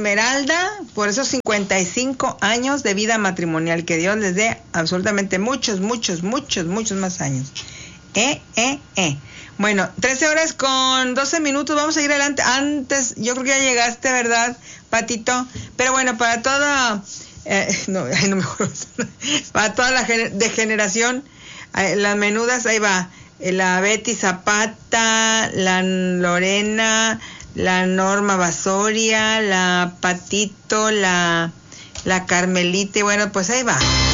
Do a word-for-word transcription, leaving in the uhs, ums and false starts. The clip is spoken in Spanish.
Esmeralda por esos cincuenta y cinco años de vida matrimonial. Que Dios les dé absolutamente muchos, muchos, muchos, muchos más años. Eh, eh, eh. Bueno, trece horas con doce minutos. Vamos a ir adelante. Antes, yo creo que ya llegaste, ¿verdad, Patito? Pero bueno, para toda... Eh, no, ay, no mejor. Para toda la gener- degeneración, eh, las menudas, ahí va. Eh, la Betty Zapata, la Lorena... la Norma Basoria, la Patito, la, la Carmelita, y bueno, pues ahí va.